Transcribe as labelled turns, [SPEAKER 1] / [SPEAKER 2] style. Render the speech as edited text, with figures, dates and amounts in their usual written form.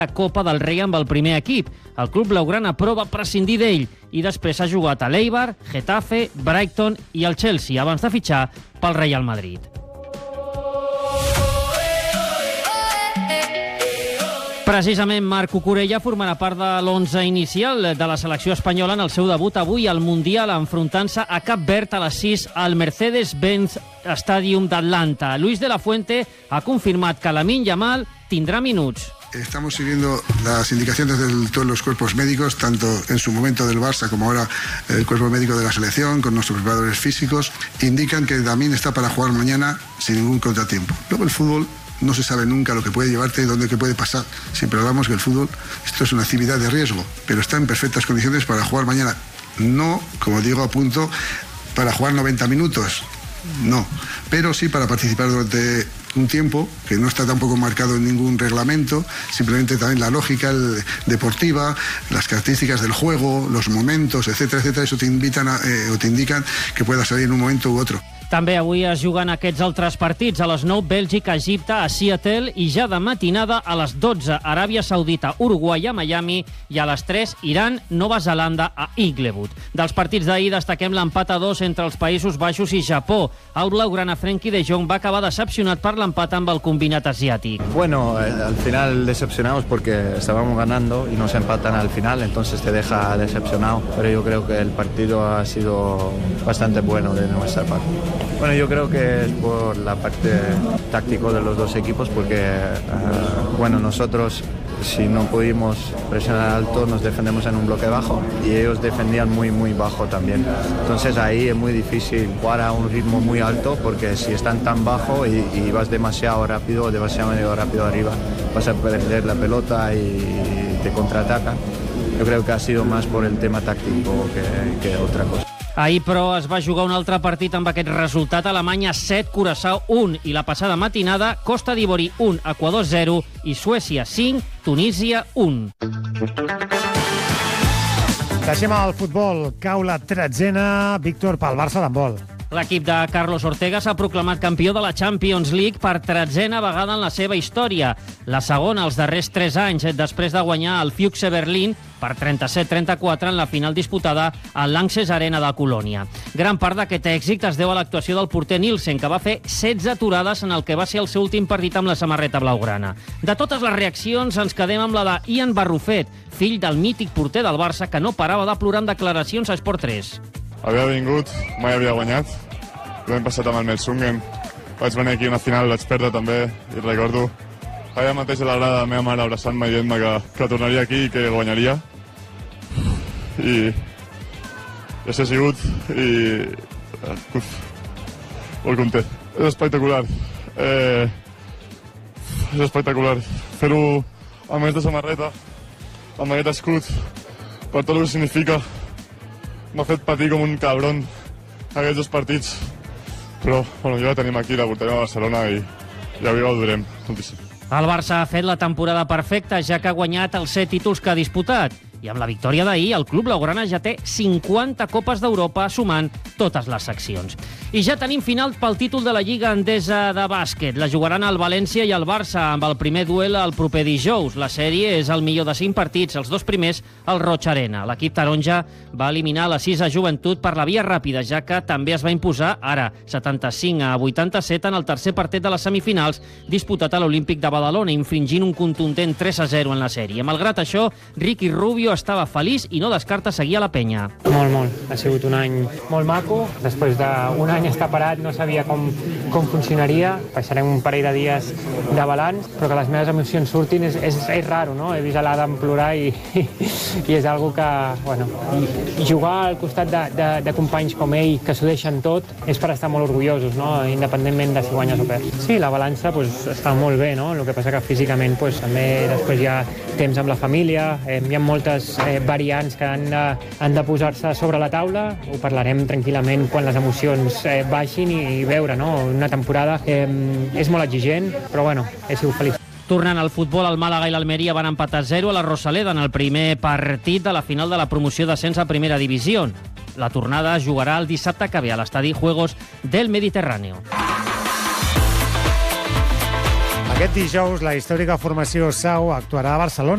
[SPEAKER 1] Copa del Rei amb el primer equip. El club blaugrana prova prescindir d'ell i després ha jugat a l'Eibar, Getafe, Brighton i el Chelsea abans de fitxar pel Real Madrid. Precisament Marc Cucurella formarà part de l'11 inicial de la selecció espanyola en el seu debut avui al Mundial, enfrontant-se a Cap Verd a les 6 al Mercedes-Benz Stadium d'Atlanta. Luis de la Fuente ha confirmat que Lamine Yamal tindrá minuts.
[SPEAKER 2] Estamos siguiendo las indicaciones de todos los cuerpos médicos, tanto en su momento del Barça como ahora el cuerpo médico de la selección, con nuestros preparadores físicos, indican que Lamine está para jugar mañana sin ningún contratiempo. Luego el fútbol no se sabe nunca lo que puede llevarte y dónde que puede pasar. Siempre hablamos que el fútbol, esto es una actividad de riesgo, pero está en perfectas condiciones para jugar mañana. No, como digo, a punto para jugar 90 minutos, no, pero sí para participar durante un tiempo que no está tampoco marcado en ningún reglamento, simplemente también la lógica deportiva, las características del juego, los momentos, etcétera, etcétera, eso te invitan o te indican que pueda salir en un momento u otro.
[SPEAKER 1] També avui es juguen aquests altres partits. A les 9, Bèlgica, Egipte, a Seattle, i ja de matinada a les 12, Aràbia Saudita, Uruguai a Miami, i a les 3, Iran, Nova Zelanda a Inglewood. Dels partits d'ahir destaquem l'empat a 2 entre els Països Baixos i Japó. El blaugrana Frenkie de Jong va acabar decepcionat per l'empat amb el combinat asiàtic.
[SPEAKER 3] Bueno, al final decepcionados porque estábamos ganando y nos empatan al final, entonces te deja decepcionado, pero yo creo que el partido ha sido bastante bueno de nuestra parte. Bueno, yo creo que es por la parte táctico de los dos equipos porque, bueno, nosotros si no pudimos presionar alto nos defendemos en un bloque bajo y ellos defendían muy bajo también. Entonces ahí es muy difícil jugar a un ritmo muy alto porque si están tan bajo y vas demasiado rápido o demasiado rápido arriba vas a perder la pelota y te contraatacan. Yo creo que ha sido más por el tema táctico que otra cosa.
[SPEAKER 1] Ahir, però, es va jugar un altre partit amb aquest resultat. Alemanya 7, Curaçao 1. I la passada matinada, Costa d'Ivori 1, Equador 0 i Suècia 5, Tunísia 1.
[SPEAKER 4] Deixem el futbol. Cau la 13a, Víctor, pel Barça d'handbol.
[SPEAKER 1] L'equip de Carlos Ortega s'ha proclamat campió de la Champions League per 13a vegada en la seva història. La segona els darrers 3 anys, després de guanyar el Füchse Berlín per 37-34 en la final disputada al Lanxess Arena de Colònia. Gran part d'aquest èxit es deu a l'actuació del porter Nielsen, que va fer 16 aturades en el que va ser el seu últim partit amb la samarreta blaugrana. De totes les reaccions ens quedem amb la de Ian Barrufet, fill del mític porter del Barça, que no parava de plorar en declaracions a Esport 3.
[SPEAKER 5] Havia vingut, mai havia guanyat. L'any passat amb el Melsungen vaig venir aquí a una final, vaig perdre també, i recordo allà mateix a la grada la meva mare abraçant-me i dient-me que tornaria aquí i que guanyaria. I això ha sigut i... molt content. És espectacular. És espectacular. Fer-ho amb aquesta samarreta, amb aquest escut, per tot el que significa. M'ha fet patir com un cabron aquests 2 partits, però bueno, ja la tenim aquí, la portarem a Barcelona i avui ho durem moltíssim.
[SPEAKER 1] El Barça ha fet la temporada perfecta, ja que ha guanyat els 7 títols que ha disputat. I amb la victòria d'ahir, el club blaugrana ja té 50 Copes d'Europa, sumant totes les seccions. I ja tenim final pel títol de la Lliga Endesa de bàsquet. La jugaran el València i el Barça amb el primer duel el proper dijous. La sèrie és el millor de 5 partits, els 2 primers al Roig Arena. L'equip taronja va eliminar la 6 a Joventut per la via ràpida, ja que també es va imposar ara 75-87 en el tercer partit de les semifinals disputat a l'Olímpic de Badalona, infringint un contundent 3-0 en la sèrie. Malgrat això, Ricky Rubio estava feliç i no descarta seguir a la penya.
[SPEAKER 6] Molt. Ha sigut un any molt maco. Després d'un any estar parat no sabia com funcionaria. Passarem un parell de dies de balanç, però que les meves emocions surtin és raro, no? He vist a l'Adam plorar i és algo que, bueno, jugar al costat de companys com ell, que s'ho deixen tot, és per estar molt orgullosos, no? Independentment de si guanyes o perds. Sí, la balança està molt bé, no? El que passa que físicament també després hi ha temps amb la família, hi ha moltes variants que han de posar-se sobre la taula. Ho parlarem tranquil·lament quan les emocions baixin i veure, no? Una temporada és molt exigent, però bueno, he sigut feliç.
[SPEAKER 1] Tornant al futbol, el Màlaga i l'Almeria van empatar 0 a la Rosaleda en el primer partit de la final de la promoció d'ascens a Primera Divisió. La tornada es jugarà el dissabte que ve a l'estadi Juegos del Mediterráneo.
[SPEAKER 4] Aquest dijous, la històrica formació SAU actuarà a Barcelona.